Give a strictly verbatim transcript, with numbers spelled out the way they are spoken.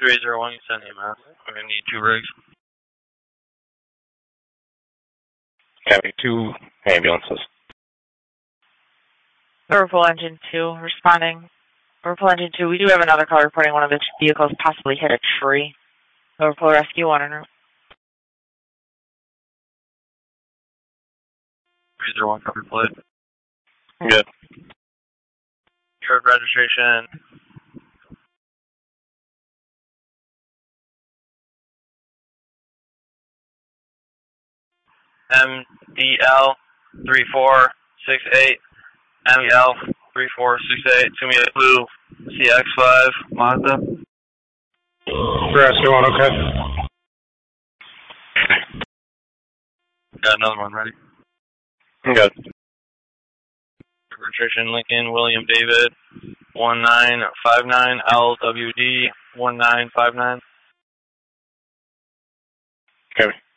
three zero one, you send E M S. We're going to need two rigs. Copy, two ambulances. Liverpool Engine two, responding. Liverpool Engine two, we do have another call reporting one of its vehicles possibly hit a tree. Liverpool Rescue one, en route. three zero one, copy plate. Good. Trip registration. M D L three four six eight. M D L three four six eight. To me, a blue C X five Mazda. Rescue one, okay. Got another one ready. Good. Registration Lincoln William David one nine five nine L W D one nine five nine. Copy.